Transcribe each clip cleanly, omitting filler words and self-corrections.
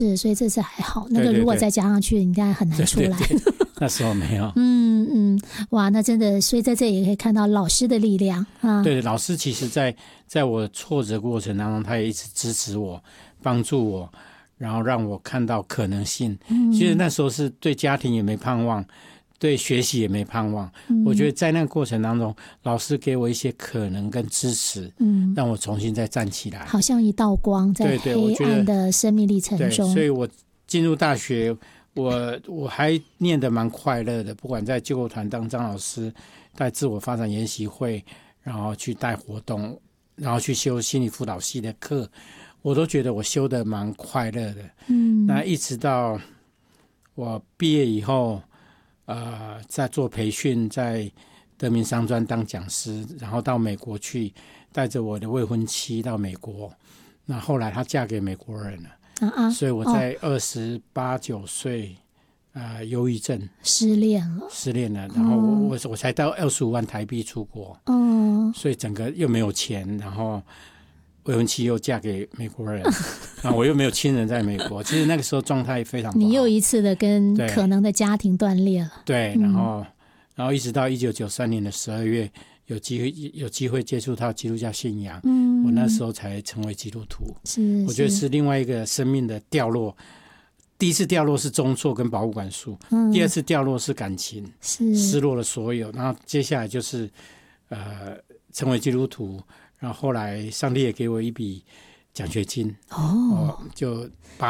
是，所以这次还好。那个如果再加上去，你应该很难出来。 对，那时候没有。 哇，那真的，所以在这里也可以看到老师的力量啊。 对，老师其实在我挫折过程当中，他也一直支持我，帮助我，然后让我看到可能性。其实那时候是对家庭也没盼望，对学习也没盼望。我觉得在那个过程当中，老师给我一些可能跟支持，让我重新再站起来， 好像一道光在黑暗的生命历程中。 对，所以我进入大学，我还念得蛮快乐的，不管在救国团当张老师，带自我发展研习会，然后去带活动，然后去修心理辅导系的课，我都觉得我修得蛮快乐的。那一直到我毕业以后，在做培训，在德明商专当讲师，然后到美国去，带着我的未婚妻到美国。那后来她嫁给美国人了，所以我在28、29岁，忧郁症失恋了， 然后我才到25万台币出国，所以整个又没有钱，然后未婚妻又嫁给美国人，然后我又没有亲人在美国，其实那个时候状态非常不好。 你又一次的跟可能的家庭断裂了。对， 然后一直到1993年的12月，有机会接触到基督教信仰，我那时候才成为基督徒。我觉得是另外一个生命的掉落。第一次掉落是中辍跟保护管束，第二次掉落是感情，失落了所有，然后接下来就是成为基督徒，然后后来上帝也给我一笔奖学金，就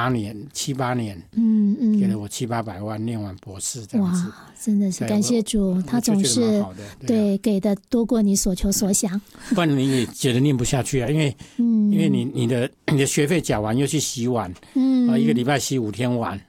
7、8年，给了我700-800万，念完博士这样子。哇， 真的是感谢主，他总是对给的多过你所求所想。 不然你也觉得念不下去啊，因为你的学费缴完又去洗碗，一个礼拜洗5天碗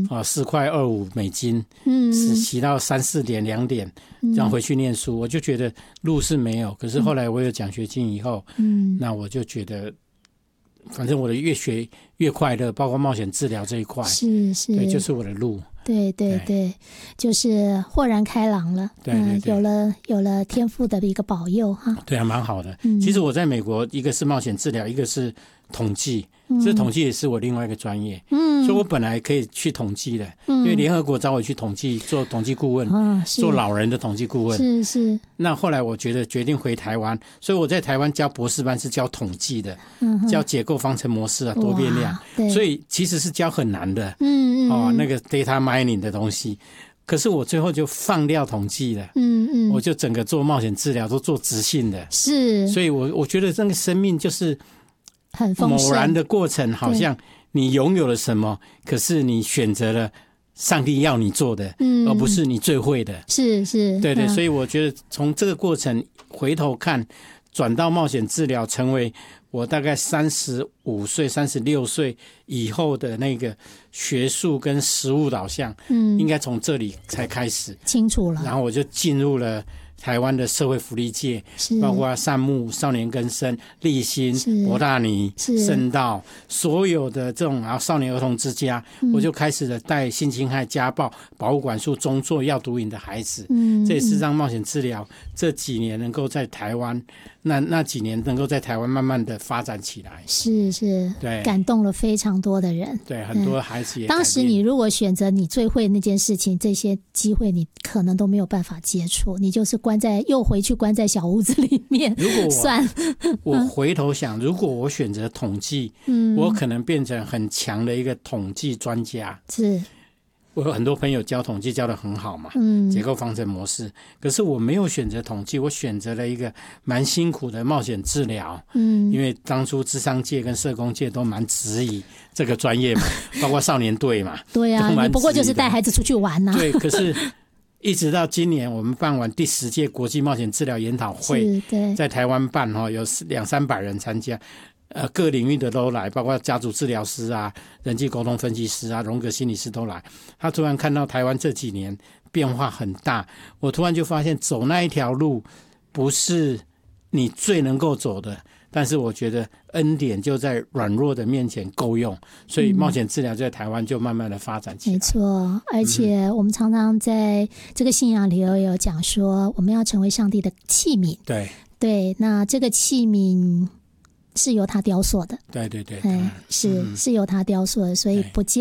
$4.25，是洗到3、4点、2点，这样回去念书。我就觉得路是没有，可是后来我有奖学金以后，那我就觉得。反正我的越学越快乐，包括冒险治疗这一块，对，就是我的路。对， 就是豁然开朗了。 对， 有了天父的一个保佑哈。 对啊，蛮好的。其实我在美国，一个是冒险治疗，一个是统计，这统计也是我另外一个专业。所以我本来可以去统计的，因为联合国找我去统计，做统计顾问，做老人的统计顾问。是。那后来我决定回台湾，所以我在台湾教博士班是教统计的，教结构方程模式啊，多变量，所以其实是教很难的。那个 data mining 的东西。可是我最后就放掉统计了，我就整个做冒险治疗都做质性的，所以我觉得这个生命就是很丰盛， 偶然的过程，好像你拥有了什么，可是你选择了上帝要你做的，而不是你最会的， 是， 对，所以我觉得从这个过程回头看，转到冒险治疗，成为我大概35岁、36岁以后的那个学术跟实务导向，应该从这里才开始清楚了。 然后我就进入了台湾的社会福利界，包括善牧、少年更生、立新、博大尼、圣道，所有的这种，然后少年儿童之家，我就开始了带性侵害、家暴、保护管束、中辍、药毒瘾的孩子。这也是让冒险治疗这几年能够在台湾，那几年能够在台湾慢慢的发展起来。 是，对，感动了非常多的人。 对，很多孩子也当时你如果选择你最会那件事情，这些机会你可能都没有办法接触，你就是又回去关在小屋子里面。 如果我回头想，如果我选择统计，我可能变成很强的一个统计专家。 是， 我有很多朋友教统计教得很好嘛，结构方程模式，可是我没有选择统计，我选择了一个蛮辛苦的冒险治疗。因为当初諮商界跟社工界都蛮质疑这个专业嘛，包括少年队嘛。 对啊，你不过就是带孩子出去玩啊。 对，可是一直到今年我们办完第10届国际冒险治疗研讨会，在台湾办，有200-300人参加，各领域的都来，包括家族治疗师啊、人际沟通分析师啊、荣格心理师都来。他突然看到台湾这几年变化很大，我突然就发现走那一条路不是你最能够走的，但是我觉得恩典就在软弱的面前够用，所以冒险治疗在台湾就慢慢的发展起来。 没错，而且我们常常在这个信仰里头有讲说，我们要成为上帝的器皿。 对， 那这个器皿是由他雕塑的， 对对对， 是由他雕塑的，所以不见